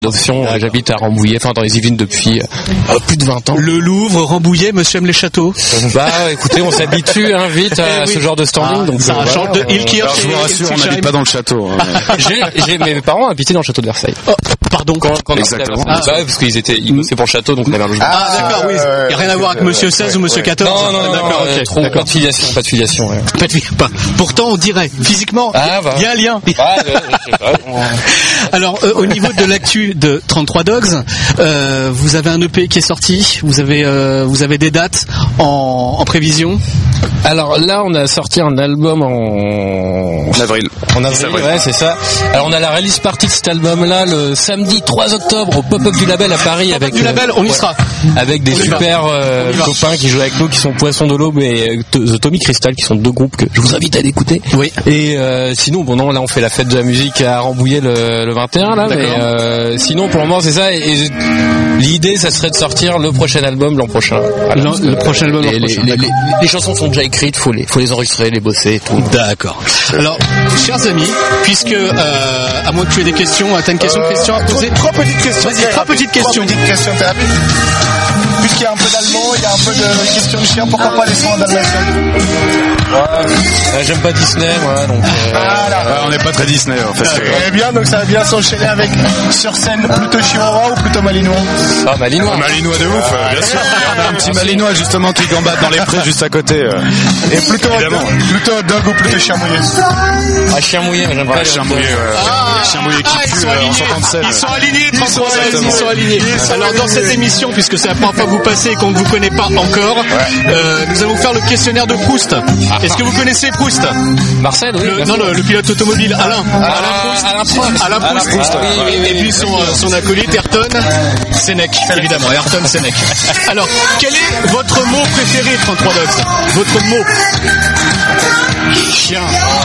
d'option. J'habite à Rambouillet, enfin dans les Yvelines depuis plus de 20 ans. Le Louvre, Rambouillet, monsieur aime les châteaux. Bah écoutez, on s'habitue vite à ce genre de standing. Donc ça change de Ilkirch. Alors je vous rassure, on n'habite pas dans le château. Mes parents habitaient dans le château de Versailles. Oh, pardon. Quand exactement. Parce qu'ils bossaient pour le château, donc on avait un logement. Ah d'accord, oui. Il n'y a rien à voir avec monsieur 16 ou monsieur 14. Non, d'accord, ok. Pas de filiation. Ouais. Pourtant, on dirait physiquement, il y a un lien. Je sais pas. Alors, au niveau de l'actu de 33 Dogs, vous avez un EP qui est sorti. Vous avez des dates en prévision. Alors là, on a sorti un album en avril. Ouais, c'est ça. Alors on a la release party de cet album-là le samedi 3 octobre au Pop-Up du Label à Paris avec du Label, on y sera. Avec des super copains qui jouent avec nous, qui sont Poisson de l'Aube et The Tommy Crystal, qui sont deux groupes que je vous invite à écouter. Oui. Et sinon, là on fait la fête de la musique à Rambouillet le 21 là. Mais sinon pour le moment c'est ça. Et l'idée, ça serait de sortir le prochain album l'an prochain. Voilà. Le prochain album l'an prochain. Les chansons sont déjà écrites, faut les enregistrer, les bosser et tout. D'accord. Alors, chers amis, puisque à moins que tu aies des questions, t'as une question Christian à poser? Trois petites questions. Vas-y, trois petites questions. Thérapie. Puisqu'il y a un peu d'allemand, il y a un peu de questions de chien, pourquoi pas les sons en dalmatien? J'aime pas Disney, moi, donc. On n'est pas très Disney, en fait. Eh bien, donc ça va bien s'enchaîner avec sur scène plutôt chihuahua ou plutôt malinois? Ah, malinois. Malinois de ouf, bien sûr. On a un petit malinois justement qui gambade dans les prés juste à côté. Et plutôt hot dog ou plutôt chien mouillé? Ah, chien mouillé, mais j'aime pas. Chien mouillé, chien mouillé qui pue en sortant de scène. Ils sont alignés, ils sont alignés. Alors dans cette émission, puisque c'est la première fois que vous passez et qu'on ne vous connaît pas encore, nous allons faire le questionnaire de Proust. Est-ce que vous connaissez Proust? Marcel, oui. Le pilote automobile, Alain Proust. Et puis son acolyte, Ayrton Senech, évidemment, Ayrton Senech. Alors, quel est votre mot préféré, 33 Dogs? Votre mot? Chien.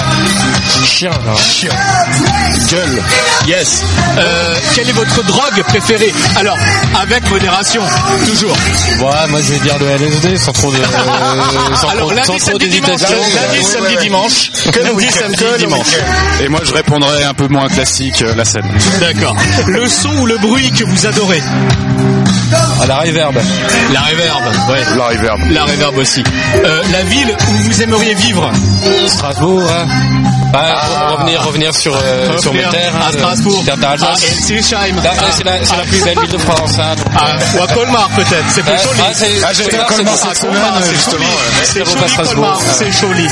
Gueule. Yes. Quelle est votre drogue préférée? Alors, avec modération, toujours. Ouais, moi je vais dire le LSD sans trop d'hésitation. Lundi, samedi, dimanche. Lundi, samedi, dimanche. Et moi je répondrais un peu moins classique, la scène. D'accord. Le son ou le bruit que vous adorez? La reverb. La reverb, ouais. La reverb aussi. La ville où vous aimeriez vivre? Strasbourg, hein. Revenir sur mes terres. À Strasbourg. Hildesheim. C'est la plus belle ville de France. Ou à Colmar peut-être. C'est plus joli. J'étais à Colmar cette semaine justement. C'est joli Colmar. C'est joli.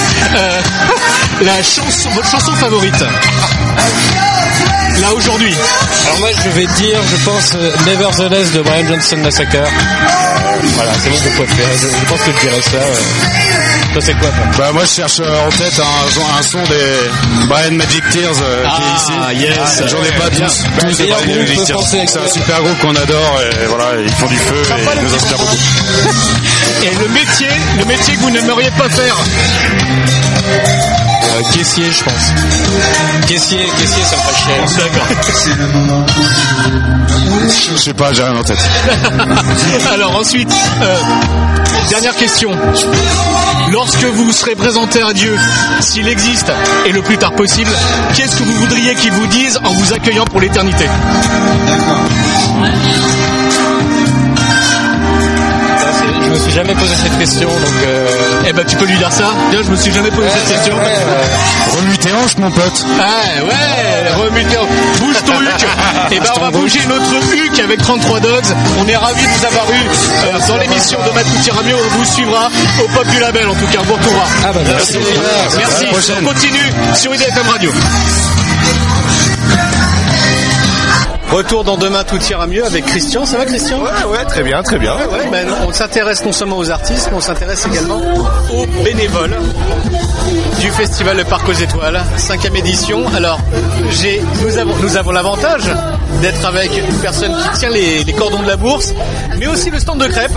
Votre chanson favorite? Là aujourd'hui. Alors moi je vais dire, je pense Nevertheless de Brian Johnson Massacre. Voilà, c'est mon groupe préféré. Je pense que je dirais ça. Toi c'est quoi toi? Bah moi je cherche en tête un son des Brian Magic Tears qui est ici. Yes. J'en ai pas tous des Brian Magic Tears. C'est un super groupe qu'on adore et voilà, ils font du feu et ils nous inspirent beaucoup. Et le métier que vous n'aimeriez pas faire? Caissier, je pense. Caissier, ça me ferait chier. D'accord. Je sais pas, j'ai rien en tête. Alors ensuite, dernière question. Lorsque vous serez présenté à Dieu, s'il existe, et le plus tard possible, qu'est-ce que vous voudriez qu'il vous dise en vous accueillant pour l'éternité? Je me suis jamais posé cette question, donc. Eh ben tu peux lui dire ça. Bien, je me suis jamais posé cette question. Remue tes hanches, mon pote. Remue tes hanches. Bouge ton huc. Et ben on va bouger notre huc avec 33 Dogs. On est ravis de vous avoir eu dans l'émission de Matou Tiramio. On vous suivra au Pop du Label, en tout cas, on vous retrouvera. Merci. On continue sur IDFM Radio. Retour dans Demain tout ira mieux avec Christian. Ça va Christian? Ouais, très bien. On s'intéresse non seulement aux artistes, mais on s'intéresse également aux bénévoles du Festival Le Parc aux Étoiles, 5e édition. Alors, nous avons l'avantage d'être avec une personne qui tient les cordons de la bourse, mais aussi le stand de crêpes.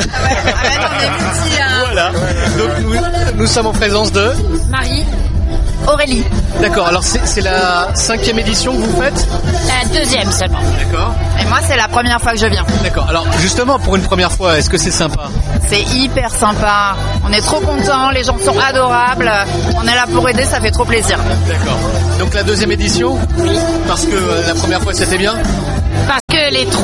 Voilà. Donc nous sommes en présence de Marie. Aurélie. D'accord, alors c'est la 5e édition que vous faites? La 2e seulement. D'accord. Et moi c'est la première fois que je viens. D'accord, alors justement pour une première fois, est-ce que c'est sympa? C'est hyper sympa, on est trop contents, les gens sont adorables, on est là pour aider, ça fait trop plaisir. D'accord, donc la 2e édition? Oui. Parce que la première fois c'était bien? Bah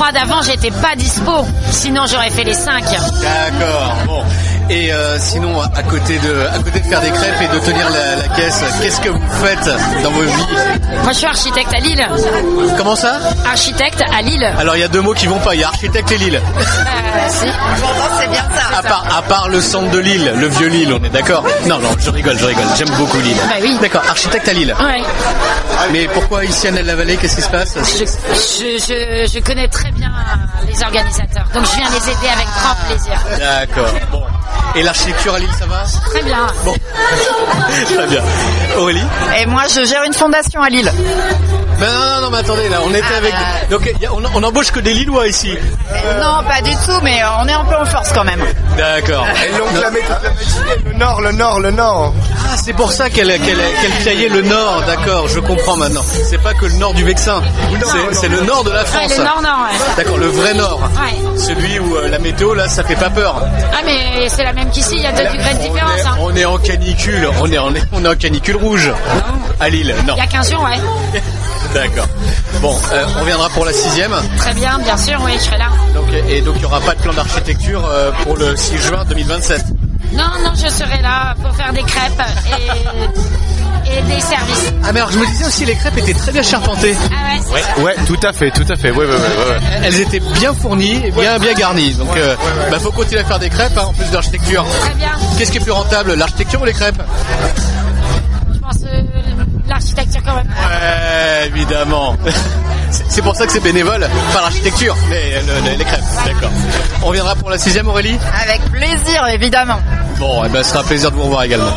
mois d'avant, j'étais pas dispo. Sinon, j'aurais fait les 5. D'accord, bon. Et sinon, à côté de faire des crêpes et de tenir la caisse, qu'est-ce que vous faites dans vos vies? Moi, je suis architecte à Lille. Comment ça? Architecte à Lille. Alors, il y a deux mots qui vont pas. Il y a architecte et Lille. Si. C'est bien ça. À part le centre de Lille, le vieux Lille, on est d'accord? Non, je rigole. J'aime beaucoup Lille. Bah oui. D'accord, architecte à Lille. Ouais. Mais pourquoi ici à Nel-la-Vallée? Qu'est-ce qui se passe? Je connais très bien les organisateurs. Donc, je viens les aider avec grand plaisir. D'accord, bon. Et l'architecture à Lille, ça va? Très bien. Bon. Très bien. Aurélie? Et moi, je gère une fondation à Lille. Ben non, mais attendez, là, on était avec... Donc, on embauche que des Lillois ici. Non, pas du tout, mais on est un peu en force quand même. D'accord. Elles l'ont clamé toute la matinée, le nord. Ah, c'est pour ça qu'elle piaillait le nord, d'accord, je comprends maintenant. C'est pas que le nord du Vexin, c'est le nord de la France. Le nord, ouais. D'accord, le vrai nord. Ouais. Celui où la météo, là, ça fait pas peur. Ah, mais c'est la même qu'ici, il y a 2 degrés de différence. On est en canicule, on est en canicule rouge. À Lille, non. Il y a 15 jours, ouais. D'accord. Bon, on viendra pour la 6e. Très bien sûr, oui, je serai là. Donc il n'y aura pas de plan d'architecture pour le 6 juin 2027. Non, je serai là pour faire des crêpes et des services. Ah mais alors je me disais aussi les crêpes étaient très bien charpentées. Ah ouais, Ouais, tout à fait. Ouais. Elles étaient bien fournies et bien garnies. Donc faut continuer à faire des crêpes en plus de l'architecture. Très bien. Qu'est-ce qui est plus rentable, l'architecture ou les crêpes? Je pense l'architecture quand même. Ouais, évidemment. C'est pour ça que c'est bénévole, pas l'architecture, mais les crêpes. D'accord. On reviendra pour la 6e, Aurélie? Avec plaisir, évidemment. Bon, ce sera un plaisir de vous revoir également.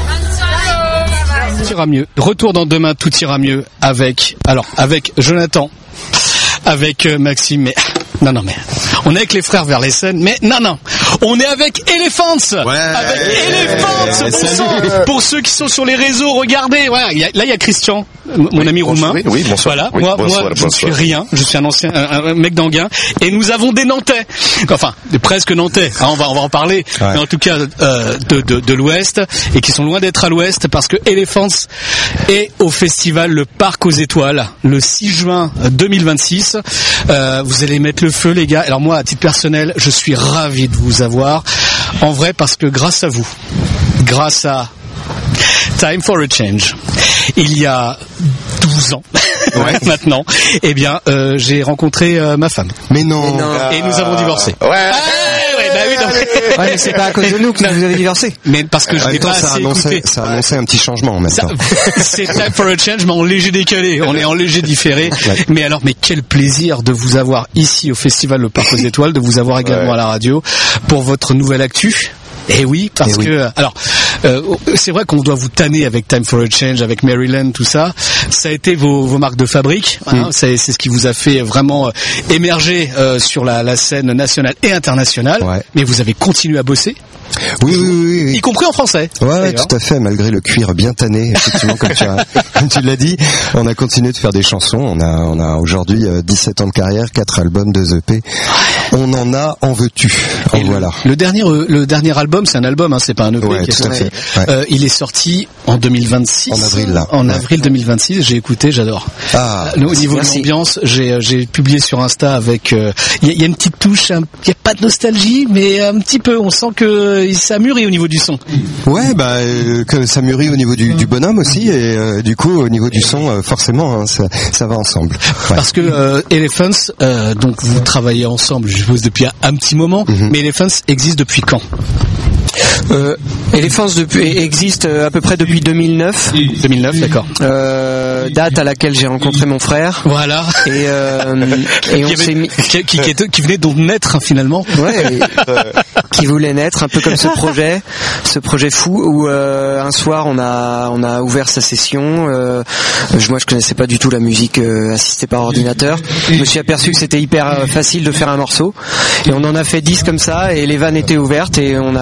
Tout ira mieux. Retour dans Demain, tout ira mieux avec Jonathan, avec Maxime, mais non, mais on est avec les frères Verlessen, mais non, on est avec Elephants. Ouais. Avec Elephants. Pour ceux qui sont sur les réseaux, regardez. Ouais, là il y a Christian, mon ami roumain. Oui, bonsoir. Voilà. Oui, moi, bonsoir. je ne suis rien. Je suis un ancien, un mec d'Anguin, et nous avons des Nantais. Enfin, presque Nantais. Hein, on va en parler. Ouais. Mais en tout cas, de l'Ouest, et qui sont loin d'être à l'Ouest, parce que Elephants est au festival Le Parc aux Étoiles, le 6 juin 2026. Vous allez mettre le feu, les gars. Alors moi, à titre personnel, je suis ravi de vous avoir. En vrai, parce que grâce à vous, grâce à Time for a Change, il y a 12 ans maintenant, eh bien, j'ai rencontré ma femme. Mais non. Et nous avons divorcé. Ouais. Ouais, mais c'est pas à cause de nous que vous avez divorcé. Mais parce que je n'ai pas assez écouté. Ça a annoncé un petit changement en même temps. C'est Time for a Change, mais en léger décalé. On est en léger différé. Ouais. Mais quel plaisir de vous avoir ici au festival Le Parc aux Étoiles, de vous avoir également à la radio pour votre nouvelle actu. Eh oui, parce que alors c'est vrai qu'on doit vous tanner avec Time for a Change, avec Maryland, tout ça. Ça a été vos marques de fabrique. Hein, c'est ce qui vous a fait vraiment émerger sur la scène nationale et internationale. Ouais. Mais vous avez continué à bosser. Oui. Y compris en français. Ouais, tout à fait, malgré le cuir bien tanné, effectivement, comme tu l'as dit, on a continué de faire des chansons. On a aujourd'hui 17 ans de carrière, 4 albums, 2 EP. On en veux-tu. Et voilà. Le dernier album, c'est un album, hein, c'est pas un EP. Ouais, tout à fait. Ouais. Il est sorti en 2026. En avril, là. En avril 2026. J'ai écouté, j'adore. Au niveau de l'ambiance, j'ai publié sur Insta avec, il y a une petite touche, il y a pas de nostalgie, mais un petit peu, on sent que ça mûrit au niveau du son. Ouais, que ça mûrit au niveau du bonhomme aussi, et du coup au niveau du son, forcément, hein, ça va ensemble. Ouais. Parce que Elephants, donc vous travaillez ensemble, je suppose depuis un petit moment, mais Elephants existe depuis quand? Elephants existe à peu près depuis 2009. 2009, d'accord. Date à laquelle j'ai rencontré mon frère. Voilà. Et on s'est mis... qui venait donc naître, hein, finalement. Ouais. Qui voulait naître, un peu comme ce projet fou où un soir on a ouvert sa session. Moi je connaissais pas du tout la musique assistée par ordinateur. Je me suis aperçu que c'était hyper facile de faire un morceau, et on en a fait 10 comme ça, et les vannes étaient ouvertes, et on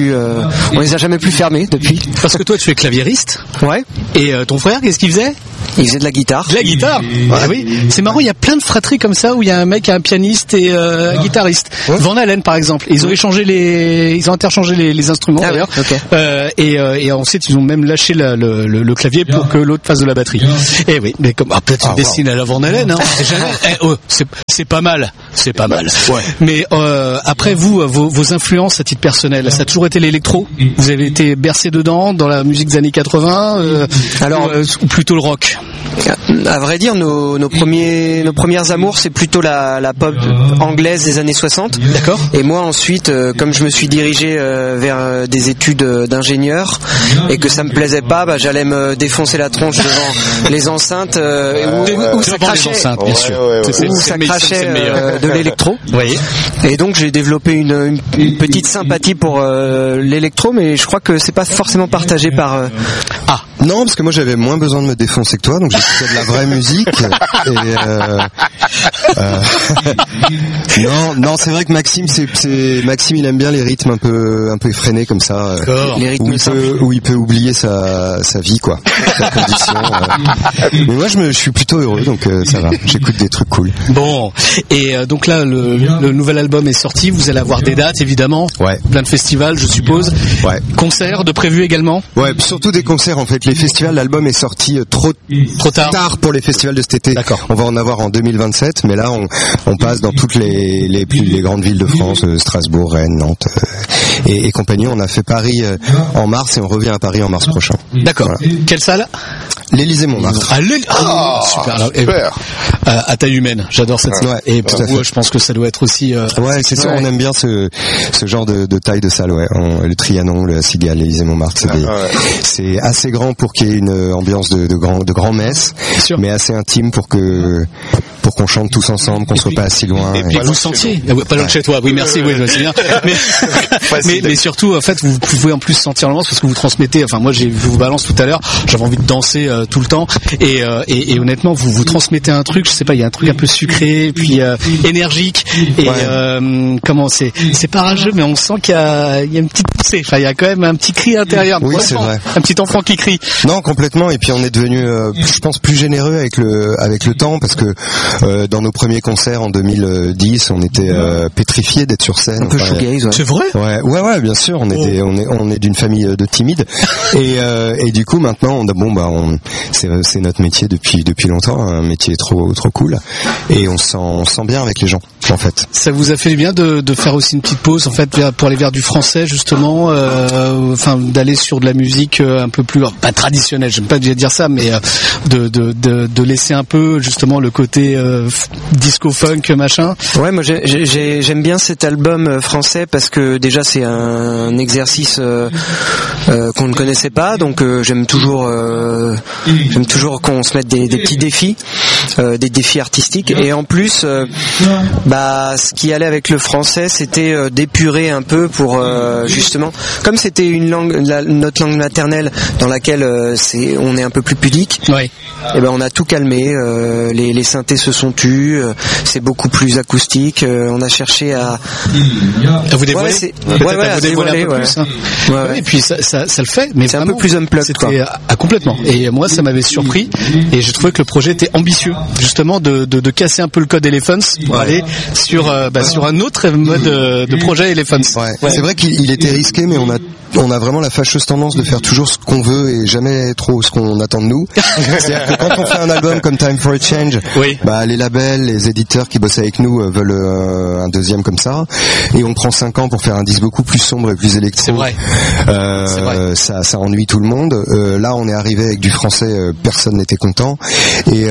les a jamais plus fermées depuis. Parce que toi tu es claviériste. Ouais. Et ton frère, qu'est-ce qu'il faisait? Il faisait de la guitare. De la guitare. Ah oui. C'est marrant, il y a plein de fratries comme ça où il y a un mec, un pianiste et un guitariste. Van Halen par exemple. Ils ont interchangé les instruments d'ailleurs. Okay. Et ensuite ils ont même lâché le clavier pour que l'autre fasse de la batterie. Et oui, mais comme peut-être une destinée à la Van Halen, hein. C'est pas mal. C'est pas mal. Ouais. Mais après vos influences à titre personnel, ça a toujours été l'électro. Vous avez été bercé dedans dans la musique des années 80, ou plutôt le rock. À vrai dire, nos premières amours, c'est plutôt la pop anglaise des années 60. D'accord. Et moi ensuite, comme je me suis dirigé vers des études d'ingénieur et que ça me plaisait pas, j'allais me défoncer la tronche devant les enceintes où ça crachait. Les enceintes, bien sûr. Où ça crachait de l'électro. Oui. Et donc j'ai développé une petite sympathie pour l'électro, mais je crois que c'est pas forcément partagé par. Non, parce que moi j'avais moins besoin de me défoncer que toi, donc j'écoutais de la vraie musique. Non, c'est vrai que Maxime, Maxime, il aime bien les rythmes un peu effrénés comme ça, où il peut oublier sa vie, quoi, sa condition. Mais moi je suis plutôt heureux, donc ça va. J'écoute des trucs cool. Bon, et donc là le nouvel album est sorti. Vous allez avoir des dates évidemment. Ouais. Plein de festivals, je suppose. Ouais. Concerts de prévus également. Ouais, surtout des concerts en fait. Les festivals, l'album est sorti trop tard pour les festivals de cet été. D'accord. On va en avoir en 2027, mais là on passe dans toutes les grandes villes de France, Strasbourg, Rennes, Nantes et compagnie. On a fait Paris en mars et on revient à Paris en mars prochain. D'accord. Voilà. Quelle salle? L'Élysée Montmartre. Super. Alors, super. À taille humaine, j'adore cette salle. Ouais, et pour vous, je pense que ça doit être aussi. Ouais, c'est ça. On aime bien ce genre de taille de salle. Ouais, le Trianon, le Cigale, l'Élysée Montmartre, c'est assez grand pour qu'il y ait une ambiance de grand messe, mais assez intime pour qu'on chante tous ensemble, qu'on soit pas assis loin. Et puis vous sentiez, pas loin de chez toi. Oui, merci. Oui, je me souviens. Mais surtout, en fait, vous pouvez en plus sentir l'ambiance parce que vous transmettez. Enfin, moi, je vous balance tout à l'heure. J'avais envie de danser tout le temps. Et honnêtement, vous transmettez un truc. Je sais pas, il y a un truc un peu sucré, puis énergique. Et comment c'est pas rageux, mais on sent qu'il y a une petite poussée. Enfin, il y a quand même un petit cri intérieur. Oui, c'est vrai. Un petit enfant qui crie. Non, complètement. Et puis on est devenu, je pense, plus généreux avec le temps parce que dans nos premiers concerts en 2010, on était pétrifiés d'être sur scène. Un peu shoegaze, ouais. C'est vrai? Ouais, bien sûr. On est d'une famille de timides. Et du coup, maintenant, c'est notre métier depuis longtemps, un métier trop cool. Et on se sent bien avec les gens, en fait. Ça vous a fait du bien de faire aussi une petite pause, en fait, pour aller vers du français, justement, d'aller sur de la musique un peu plus, pas traditionnelle, j'aime pas dire ça, mais de laisser un peu, justement, le côté disco funk machin. Ouais, moi j'aime bien cet album français parce que déjà c'est un exercice qu'on ne connaissait pas, donc j'aime toujours qu'on se mette des petits défis, des défis artistiques, et en plus ce qui allait avec le français, c'était d'épurer un peu pour justement, comme c'était une langue, notre langue maternelle dans laquelle on est un peu plus pudique. Ouais. Et on a tout calmé, les synthés se sont tus, c'est beaucoup plus acoustique, on a cherché à vous dévoiler, à dévoiler un peu plus, hein. Et puis ça le fait, mais c'est un peu plus unplugged, quoi. Complètement. Et moi ça m'avait surpris et j'ai trouvé que le projet était ambitieux, justement de casser un peu le code Elephants pour aller sur un autre mode de projet Elephants. Ouais. C'est vrai qu'il était risqué, mais on a vraiment la fâcheuse tendance de faire toujours ce qu'on veut et jamais trop ce qu'on attend de nous. C'est-à-dire que quand on fait un album comme Time for a Change, les labels, les éditeurs qui bossent avec nous veulent un deuxième comme ça, et on prend 5 ans pour faire un disque beaucoup plus sombre et plus électro. C'est vrai. Ça ennuie tout le monde. Là, on est arrivé avec du français, personne n'était content, et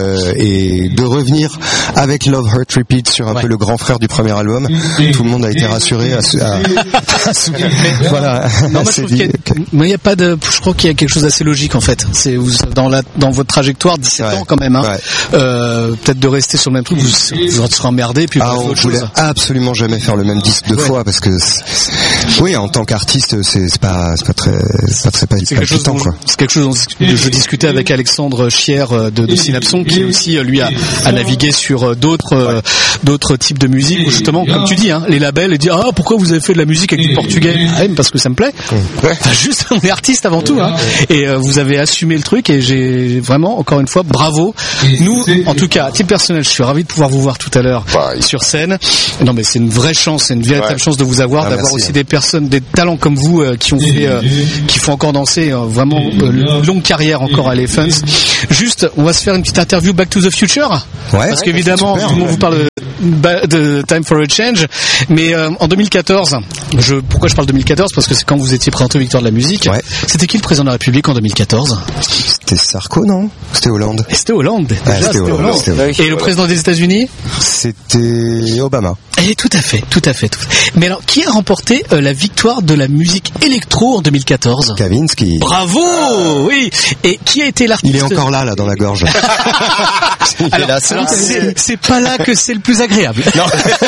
de revenir avec Love Hurt Repeat sur un peu le grand frère du premier album, tout le monde a été rassuré. Voilà. Non, moi, il y a pas de. Je crois qu'il y a quelque chose d'assez logique en fait. C'est dans votre trajectoire, 17 ans quand même. Hein. Peut-être de rester sur le même truc, vous serez emmerdé. Puis on voulait absolument jamais faire le même disque 2 fois parce que en tant qu'artiste, c'est pas très c'est quelque chose dont je discutais avec Alexandre Chier de Synapson qui commencé aussi lui à naviguer sur d'autres types de musique où justement, comme tu dis, les labels, ils disent pourquoi vous avez fait de la musique avec du portugais? Parce que ça me plaît. Enfin, juste, on est artiste avant tout, et vous avez assumé le truc, et j'ai vraiment, encore une fois, bravo. Nous, en tout cas, à titre personnel, je suis ravi de pouvoir vous voir tout à l'heure sur scène. Non, mais c'est une vraie chance, c'est une véritable chance de vous avoir, d'avoir aussi des personnes, des talents comme vous qui ont fait, qui font encore danser vraiment une longue carrière encore à Elephants. Juste, on va se faire une petite interview Back to the Future, parce qu'évidemment, tout le monde vous parle de Time for a Change, mais en 2014, pourquoi je parle 2014? Parce que c'est quand vous étiez présenté aux Victoires de la musique. C'était qui le président de la République en 2014? C'était Sarko, non? C'était Hollande. Et c'était Hollande. C'était Hollande. Et le président des États-Unis? C'était Obama. Et tout à fait. Mais alors, qui a remporté la victoire de la musique électro en 2014? Kavinsky. Bravo, oui. Et qui a été l'artiste? Il est encore là dans la gorge. Alors, c'est pas là que c'est le plus agréable. Non.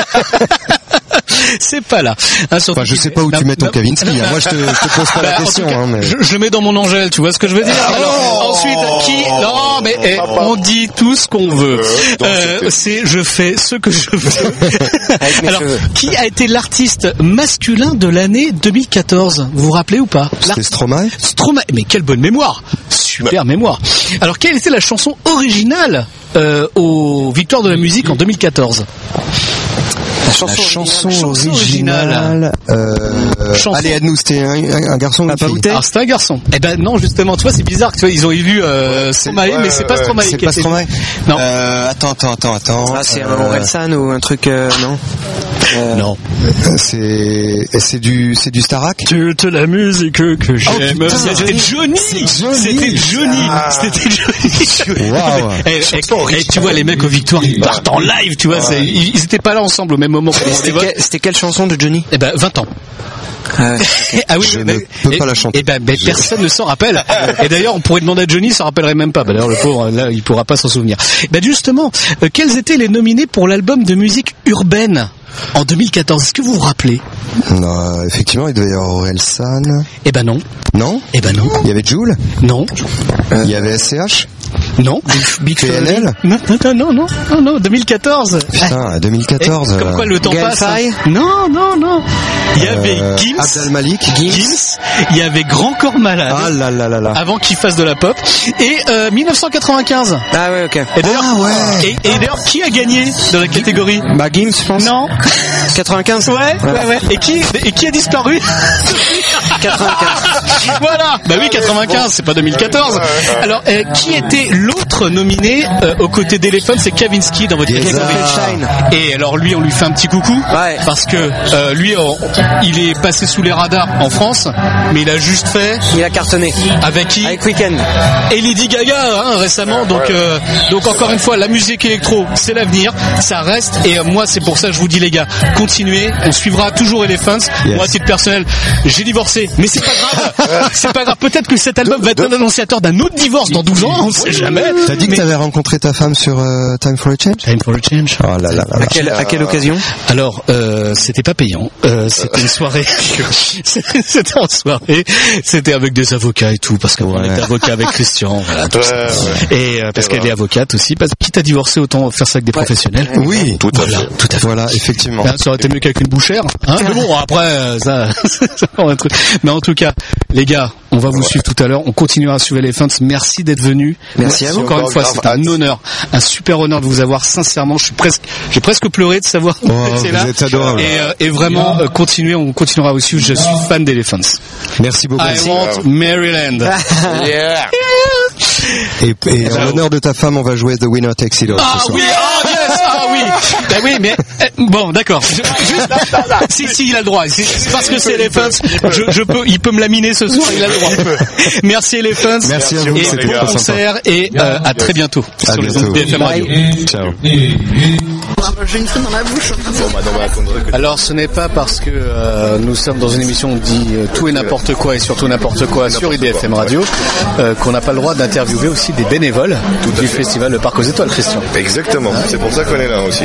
C'est pas là. Je sais pas où tu mets ton Kavinsky. Moi, je te pose pas la question. Je mets dans mon Angèle, tu vois ce que je veux dire? Alors, ensuite, on dit tout ce qu'on veut. Je fais ce que je veux. Alors, qui a été l'artiste masculin de l'année 2014? Vous vous rappelez ou pas? C'est Stromae. Mais quelle bonne mémoire! Super mémoire. Alors, quelle était la chanson originale aux Victoires de la musique en 2014? La chanson originale. Allez, Adnou, c'était un garçon ou une fille? Ah, c'était un garçon. Eh ben non, justement, tu vois, c'est bizarre. Tu vois, ils ont élu Stromae, mais c'est pas Stromae. C'est pas Stromae. Non. Attends. C'est un Orelsan ou un truc non. Non. C'est du Starac. Toute la musique que j'aime. C'était Johnny. C'était Johnny. Waouh. Et tu vois, les mecs aux Victoires, ils partent en live, tu vois. Ils étaient pas là ensemble au même moment. C'était quelle chanson de Johnny? 20 ans. Ah oui, je ne peux pas la chanter. Personne ne s'en rappelle. Et d'ailleurs, on pourrait demander à Johnny, il s'en rappellerait même pas. D'ailleurs, le pauvre, là, il pourra pas s'en souvenir. Justement, quels étaient les nominés pour l'album de musique urbaine en 2014? Est-ce que vous vous rappelez? Non, effectivement, il devait y avoir Orelsan. Non. Non? Non. Il y avait Jul? Non. Il y avait SCH? Non. Big PNL? Non, 2014. Putain, 2014. Comme quoi le temps passe. Non. Il y avait Gims. Abdel Malik. Gims. Il y avait Grand Corps Malade. Ah là. Avant qu'il fasse de la pop. Et 1995. Ah ouais, ok. Et d'ailleurs, qui a gagné dans la catégorie? Gims, je pense. Non. 95. Ouais. Et qui a disparu? 95. Voilà. Oui, 95, c'est pas 2014. Alors, qui était l'autre nominé aux côtés d'Elephant? C'est Kavinsky dans votre catégorie. Et alors lui, on lui fait un petit coucou, parce que lui, il est passé sous les radars en France, mais il a juste fait. Il a cartonné. Avec qui? Avec Weeknd. Et Lady Gaga récemment. Donc encore une fois, la musique électro, c'est l'avenir, ça reste. Et moi, c'est pour ça que je vous dis, les gars, continuez. On suivra toujours Elephants. Moi, à titre personnel, j'ai divorcé, mais c'est pas grave. C'est pas grave. Peut-être que cet album va être l'annonciateur d'un autre divorce dans 12 ans. On sait jamais. T'as dit que t'avais rencontré ta femme sur Time for a Change? Time for a Change. Oh là là. À quelle occasion? Alors, c'était pas payant. C'était une soirée. C'était en soirée. C'était avec des avocats et tout, parce qu'on était avocat avec Christian. Voilà, tout ça. Et parce qu'elle est avocate aussi. Quitte à divorcer, autant faire ça avec des professionnels. Oui, tout à fait. Voilà, effectivement. Ça aurait été mieux qu'avec une bouchère. Mais bon, après, ça mais en tout cas, les gars, on va vous suivre tout à l'heure. On continuera à suivre Elephants. Merci d'être venus. Merci à vous. Encore une fois, c'est un honneur, un super honneur de vous avoir. Sincèrement, j'ai presque pleuré de savoir que vous étiez là. Vous êtes adorable. Et vraiment, continuez, on continuera à vous suivre. Je suis fan d'Elephants. Merci beaucoup. I want Maryland. Yeah. Et en l'honneur de ta femme, on va jouer The Winner Takes It All. Ah oui, oui, mais bon, d'accord. Si, il a le droit. C'est parce que c'est Elephants. Il peut me laminer ce soir. Il a le droit. Merci Elephants. Merci à vous. Et bon concert et à très bientôt sur les ondes BFM Radio. Ciao. J'ai une femme dans la bouche. Alors ce n'est pas parce que nous sommes dans une émission où on dit tout et n'importe quoi et surtout n'importe quoi sur IDFM Radio qu'on n'a pas le droit d'interviewer aussi des bénévoles du festival Le Parc aux Étoiles, Christian. Exactement, c'est pour ça qu'on est là aussi. Comme ça avec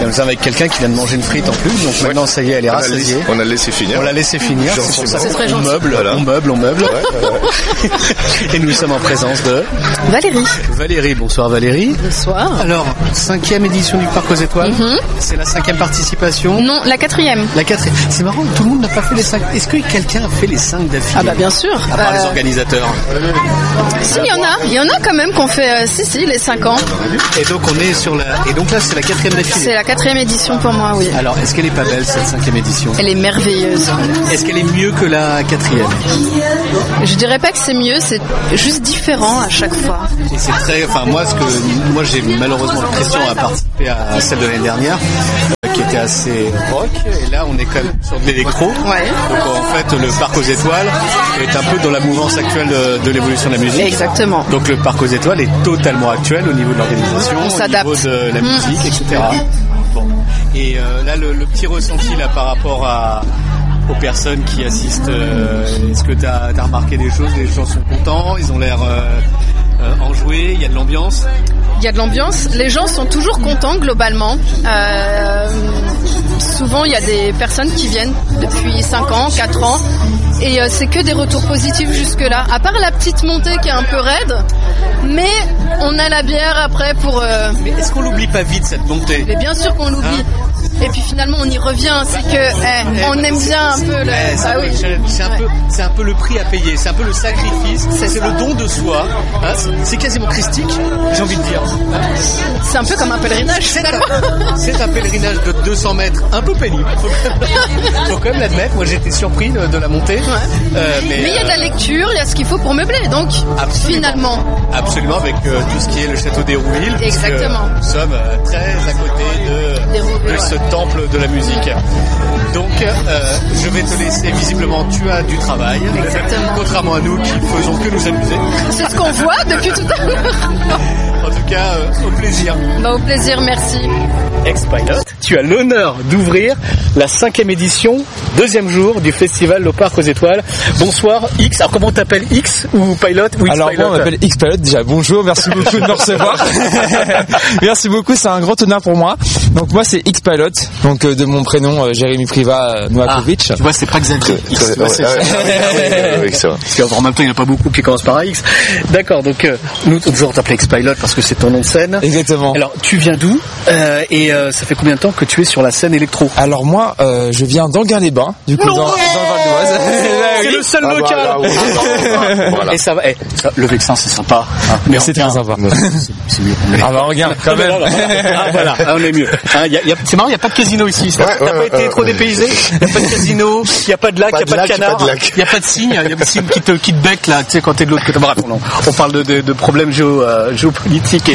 quelqu'un qui vient de manger une frite en plus, donc maintenant ça y est, elle est rassasiée. On a laissé finir. On l'a laissé finir. C'est très gentil. On meuble. Et nous sommes en présence de Valérie. Bonsoir Valérie. Bonsoir. Alors, 5e édition du Parc aux Étoiles. C'est la 5e participation. Non, la 4e. La 4e. C'est marrant, tout le monde n'a pas fait les 5. Est-ce que quelqu'un a fait les 5 d'affilée? Ah bah bien sûr. À part les organisateurs. Si, il y en a quand même qu'on fait les 5 ans. Et donc on est sur et donc là c'est la 4e d'affilée. C'est la 4e édition pour moi, oui. Alors, est-ce qu'elle est pas belle cette 5e édition? Elle est merveilleuse. Est-ce qu'elle est mieux que la 4e? Je dirais pas que c'est mieux, c'est juste différent à chaque fois. Et c'est moi j'ai malheureusement Christian a participé à celle de l'année dernière qui était assez rock, et là on est quand même sur de l'électro. Ouais. Donc en fait le Parc aux Étoiles est un peu dans la mouvance actuelle de l'évolution de la musique. Exactement. Donc le Parc aux Étoiles est totalement actuel au niveau de l'organisation, au niveau de la musique, etc. Bon. Et là le petit ressenti là par rapport aux personnes qui assistent, est-ce que t'as remarqué des choses? Les gens sont contents, ils ont l'air enjoués, il y a de l'ambiance. Il y a de l'ambiance, les gens sont toujours contents globalement. Souvent il y a des personnes qui viennent depuis 5 ans, 4 ans et c'est que des retours positifs jusque là, à part la petite montée qui est un peu raide, mais on a la bière après pour... Mais est-ce qu'on l'oublie pas vite cette montée? Mais bien sûr qu'on l'oublie. Et puis finalement on y revient, c'est que on aime bien un peu c'est un peu le prix à payer, c'est un peu le sacrifice, c'est le don de soi, hein, c'est quasiment christique, j'ai envie de dire. C'est un peu comme un pèlerinage finalement. C'est un pèlerinage de 200 mètres, un peu pénible, faut quand même l'admettre. Moi j'étais surpris de la montée. Mais il y a de la lecture, il y a ce qu'il faut pour meubler, donc finalement. Absolument, avec tout ce qui est le château d'Hérouville. Exactement. Nous sommes très à côté de ce temple de la musique. Donc je vais te laisser, visiblement tu as du travail. Exactement. Contrairement à nous qui faisons que nous amuser. C'est ce qu'on voit depuis tout à l'heure. En tout cas, au plaisir. Au plaisir, merci. Ex-Pilot, tu as l'honneur d'ouvrir la 5e édition, 2e jour du festival au Parc aux Étoiles. Bonsoir X, alors comment t'appelles, X ou Pilot ou X-Pilot? Alors moi on m'appelle X-Pilot, déjà bonjour, merci beaucoup de me recevoir. Merci beaucoup, c'est un grand honneur pour moi. Donc moi c'est X-Pilot, donc de mon prénom Jérémy Priva Novakovic. Tu vois, c'est pas Xavier X. Oui, c'est vrai. Parce qu'en même temps il n'y en a pas beaucoup qui commencent par X. D'accord, donc nous toujours t'appelons X-Pilot parce que c'est ton nom de scène. Exactement. Alors tu viens d'où et ça fait combien de temps que tu es sur la scène électro? Alors moi je viens d'Anguin-les-bains, du coup dans le Val d'Oise. C'est le seul local. Voilà. Et ça va, le Vexin c'est sympa. Mais c'est très sympa. C'est mieux. Ah bah regarde quand même. Ah voilà, on est mieux. C'est marrant, il n'y a pas de casino ici. T'as pas été trop dépaysé? Il n'y a pas de casino, il n'y a pas de lac, il n'y a pas de canard, il n'y a pas de cygne, il y a des cygnes qui te bec là, tu sais, quand t'es de l'autre côté. Bref, on parle de problèmes géopolitiques et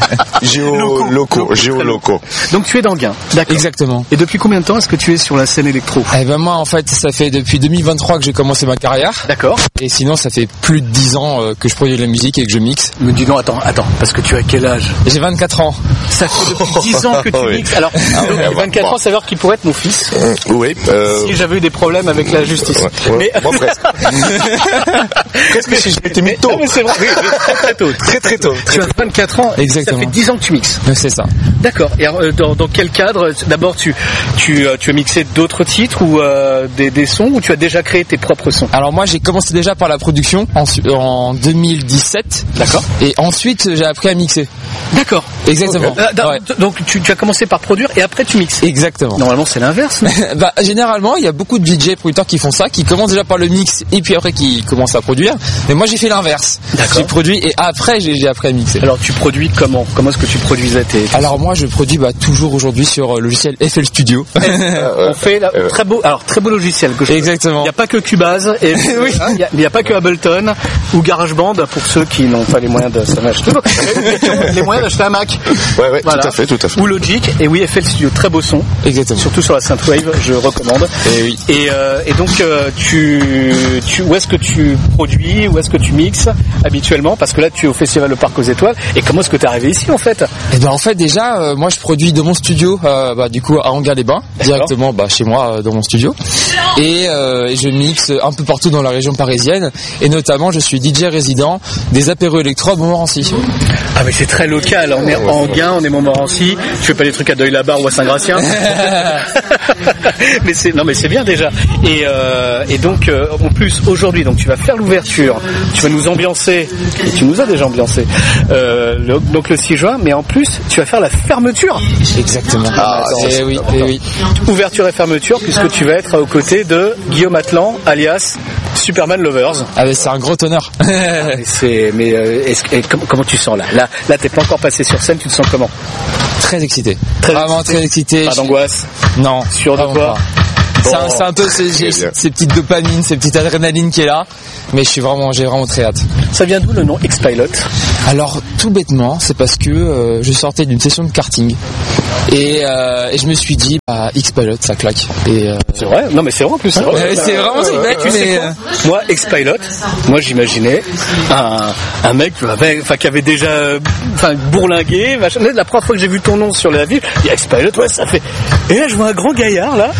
géolocaux. Donc tu es d'Anguin. D'accord. Exactement. Et depuis combien de temps est-ce que tu es sur la scène électro? Eh ben moi en fait ça fait depuis 2023 que j'ai commencé ma carrière. D'accord. Et sinon ça fait plus de 10 ans que je produis de la musique et que je mix. Mais dis donc, attends, parce que tu as quel âge? J'ai 24 ans. Ça fait depuis 10 ans que tu mixes. Alors, donc, 24 ans, ça veut dire qu'il pourrait être mon fils. Oui. Si j'avais eu des problèmes avec la justice. Ouais, mais moi presque. Presque si j'ai été mis tôt. Non, mais c'est vrai, très tôt. Très tôt. Tu as 24 ans. Exactement. Ça fait 10 ans que tu mixes. C'est ça. D'accord. Et alors, dans quel cadre? D'abord, tu as mixé d'autres titres ou des sons, ou tu as déjà créé tes propres sons? Alors moi j'ai commencé déjà par la production en 2017. D'accord. Et ensuite j'ai appris à mixer. D'accord. Exactement. Ouais. Donc tu as commencé par produire et après tu mixes. Exactement. Normalement c'est l'inverse. Bah généralement il y a beaucoup de DJ producteurs qui font ça, qui commencent déjà par le mix et puis après qui commencent à produire. Mais moi j'ai fait l'inverse. D'accord. J'ai produit et après j'ai appris à mixer. Alors tu produis comment? Comment est-ce que tu produisais tes Alors moi je produis toujours aujourd'hui sur le logiciel FL Studio. On fait très beau logiciel. Exactement. Il n'y a pas que Cubase et oui. Il n'y a pas que Ableton ou GarageBand pour ceux qui n'ont pas les moyens de s'en acheter. Les moyens d'acheter un Mac. Ouais, voilà. Tout à fait. Ou Logic. Et oui, FL Studio, très beau son. Exactement. Surtout sur la Synthwave, je recommande. Et oui. Et donc où est-ce que tu produis, où est-ce que tu mixes habituellement? Parce que là tu es au festival Le Parc aux Étoiles. Et comment est-ce que tu es arrivé ici en fait? Et ben en fait déjà moi je produis dans mon studio du coup à Anguin-les-Bains, directement chez moi dans mon studio. Et je mixe un peu partout dans la région parisienne, et notamment je suis DJ résident des apéros électro à Montmorency. Ah mais c'est très local, on est en Gain, on est Montmorency, tu fais pas des trucs à Deuil-la-Barre ou à Saint-Gratien. mais c'est bien déjà. Et donc en plus aujourd'hui, donc tu vas faire l'ouverture, tu vas nous ambiancer, et tu nous as déjà ambiancé, donc le 6 juin, mais en plus tu vas faire la fermeture. Exactement. Oui. Ouverture et fermeture, puisque tu vas être aux côtés de Guillaume Atlan, alias Superman Lovers. Ah mais c'est un gros honneur. Comment tu sens là t'es pas encore passé sur scène, tu te sens comment? Très excité. Vraiment très excité. Pas d'angoisse? Non. Sûr de quoi? C'est un peu ces petites dopamines, ces petites adrénalines qui est là, mais j'ai vraiment très hâte. Ça vient d'où le nom X-Pilot? Alors tout bêtement, c'est parce que je sortais d'une session de karting et je me suis dit X-Pilot ça claque. C'est vrai? Non mais c'est vrai en plus. C'est vraiment ça claque. Moi X-Pilot, moi j'imaginais un mec qui avait déjà bourlingué, machin. La première fois que j'ai vu ton nom sur la ville, il y a X-Pilot, ouais ça fait. Et là je vois un grand gaillard là.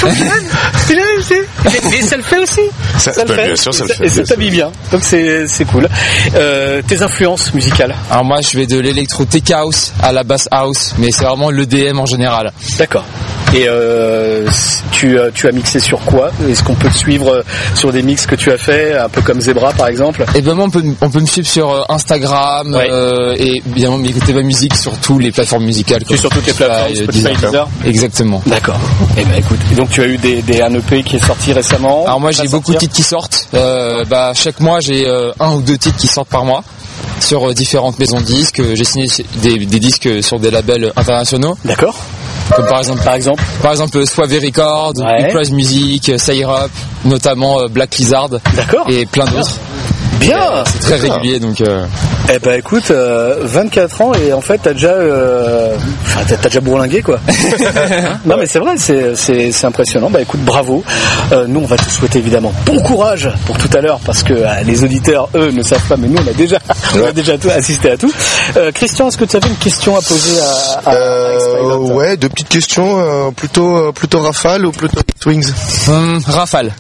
Et ça le fait aussi. Ça le fait. Bien sûr, ça le fait. Et ça t'habille bien. Donc c'est cool. Tes influences musicales? Alors moi je vais de l'électro tech house à la bass house, mais c'est vraiment l'EDM en général. D'accord. Et tu as mixé sur quoi? Est-ce qu'on peut te suivre sur des mix que tu as fait, un peu comme Zebra par exemple? Et ben moi on peut me suivre sur Instagram, ouais. Et bien m'écouter ma musique sur toutes les plateformes musicales. Sur toutes les plateformes, Spotify, Deezer. Exactement. D'accord. Et ben écoute, donc tu as eu un EP qui est sorti récemment? Alors moi j'ai beaucoup de titres qui sortent. Chaque mois j'ai 1 ou 2 titres qui sortent par mois sur différentes maisons de disques. J'ai signé des disques sur des labels internationaux. D'accord. Comme par exemple Suave Records, Uprise Music, Syrup, notamment Black Lizard. D'accord. Et plein d'autres. Bien. C'est très régulier donc. Eh ben écoute, 24 ans et en fait t'as déjà bourlingué quoi. Non mais c'est vrai, c'est impressionnant. Bah écoute, bravo. Nous on va te souhaiter évidemment bon courage pour tout à l'heure parce que les auditeurs eux ne savent pas, mais nous on a déjà assisté à tout. Christian, est-ce que tu avais une question à poser à X-Pilot? Ouais, 2 petites questions, plutôt rafale ou plutôt X-Wings? Rafale.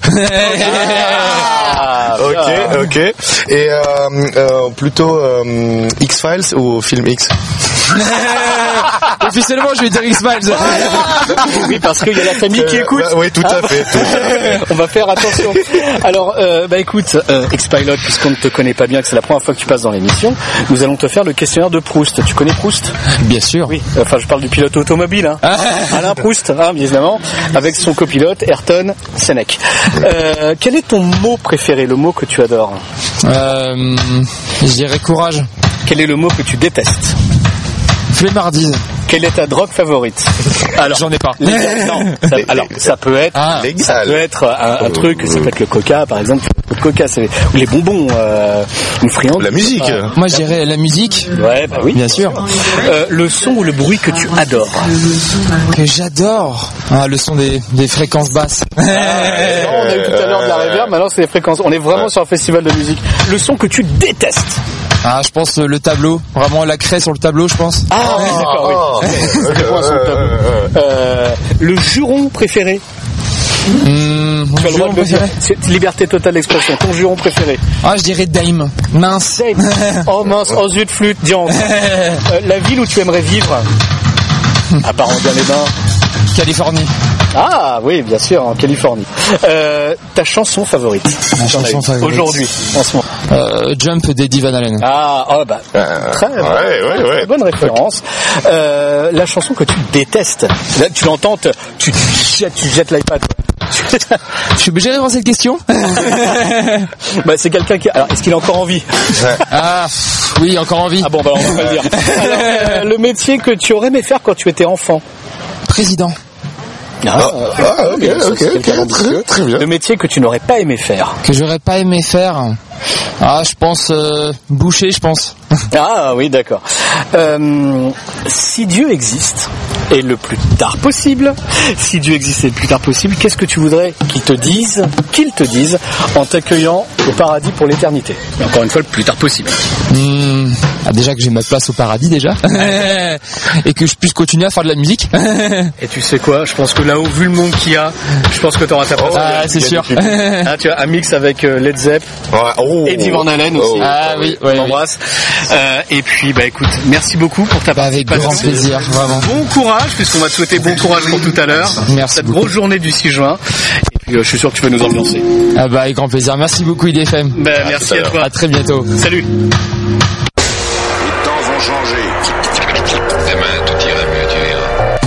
Ok. Et plutôt X-Files ou Film X? Officiellement, je vais dire X-Files. Oui, parce qu'il y a la famille qui écoute. Oui, tout à fait. On va faire attention. Alors, écoute, X-Pilot, puisqu'on ne te connaît pas bien, que c'est la première fois que tu passes dans l'émission, nous allons te faire le questionnaire de Proust. Tu connais Proust? Bien sûr. Oui. Enfin, je parle du pilote automobile, hein. Alain Proust, bien évidemment, avec son copilote Ayrton Senech. Quel est ton mot préféré, le mot que tu adores? Je dirais courage. Quel est le mot que tu détestes? Flemmardise. Quelle est ta drogue favorite? Alors, j'en ai pas. Non. Ça peut être un truc, ça peut être le coca, par exemple. Le coca, c'est les bonbons, une friande. La musique. Moi, je dirais la musique. Ouais, bah oui. Bien sûr. Le son ou le bruit que tu adores? Que j'adore. Le son des fréquences basses. On a eu tout à l'heure de la reverb, maintenant c'est les fréquences. On est vraiment sur un festival de musique. Le son que tu détestes? Je pense le tableau. Vraiment la craie sur le tableau, je pense. D'accord, oui. Le juron préféré? Tu as le droit de le dire. C'est liberté totale d'expression. Ton juron préféré? Je dirais Dame. Mince. Oh mince, aux yeux de flûte, diantre. La ville où tu aimerais vivre? À part en Bien-les-Bains. Californie. Ah oui, bien sûr, en Californie. Ta chanson favorite? Ma chanson favorite aujourd'hui, en ce moment. Jump d'Eddie Van Halen. Très bonne référence. La chanson que tu détestes. Là, tu l'entends, tu jettes l'iPad. Je suis obligé de répondre à cette question. C'est quelqu'un qui. Alors, est-ce qu'il est encore en vie? Oui, encore en vie. Ah bon, on va le dire. Alors, le métier que tu aurais aimé faire quand tu étais enfant? Président. Ok, très bien. Le métier que tu n'aurais pas aimé faire? Que j'aurais pas aimé faire? Je pense boucher, je pense. Ah oui, d'accord. Si Dieu existe, et le plus tard possible, qu'est-ce que tu voudrais qu'ils te disent en t'accueillant au paradis pour l'éternité? Et encore une fois, le plus tard possible. déjà que j'ai ma place au paradis déjà et que je puisse continuer à faire de la musique. Et tu sais quoi, je pense que là-haut, vu le monde qu'il y a, je pense que t'auras ta place. C'est sûr. Tu as un mix avec Led Zepp, Eddie Van Halen aussi. On l'embrasse. Et puis écoute, merci beaucoup pour ta participation. Avec grand plaisir, vraiment. Bon courage, puisqu'on va te souhaiter bon courage pour tout à l'heure. Merci. Cette grosse journée du 6 juin. Et puis je suis sûr que tu vas nous ambiancer. Avec grand plaisir. Merci beaucoup IDFM. Merci à toi. À très bientôt. Salut. Les temps ont changé.